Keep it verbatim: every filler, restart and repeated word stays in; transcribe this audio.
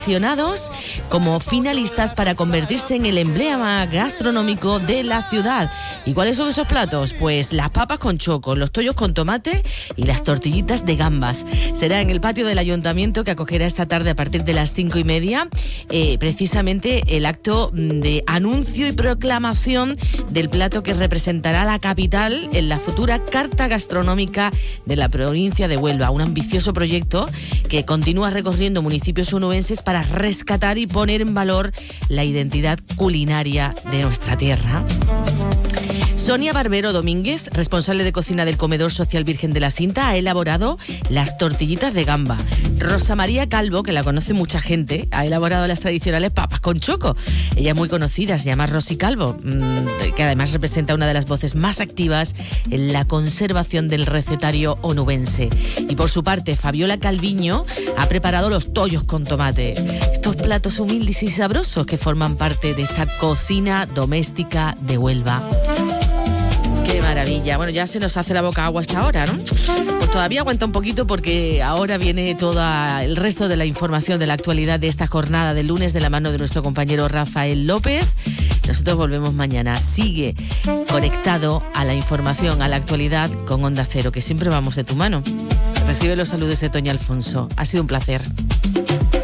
seleccionados como finalistas para convertirse en el emblema gastronómico de la ciudad. ¿Y cuáles son esos platos? Pues las papas con choco, los tollos con tomate y las tortillitas de gambas. Será en el patio del ayuntamiento que acogerá esta tarde a partir de las cinco y media eh, precisamente el acto de anuncio y proclamación del plato que representará la capital en la futura Carta Gastronómica de la provincia de Huelva. Un ambicioso proyecto que continúa recorriendo municipios onubenses para rescatar y poner en valor la identidad culinaria de nuestra tierra. Sonia Barbero Domínguez, responsable de cocina del Comedor Social Virgen de la Cinta, ha elaborado las tortillitas de gamba. Rosa María Calvo, que la conoce mucha gente, ha elaborado las tradicionales papas con choco. Ella es muy conocida, se llama Rosy Calvo, que además representa una de las voces más activas en la conservación del recetario onubense. Y por su parte, Fabiola Calviño ha preparado los tollos con tomate. Estos platos humildes y sabrosos que forman parte de esta cocina doméstica de Huelva. ¡Qué maravilla! Bueno, ya se nos hace la boca agua hasta ahora, ¿no? Pues todavía aguanta un poquito porque ahora viene todo el resto de la información de la actualidad de esta jornada del lunes de la mano de nuestro compañero Rafael López. Nosotros volvemos mañana. Sigue conectado a la información, a la actualidad con Onda Cero, que siempre vamos de tu mano. Recibe los saludos de Toña Alfonso. Ha sido un placer.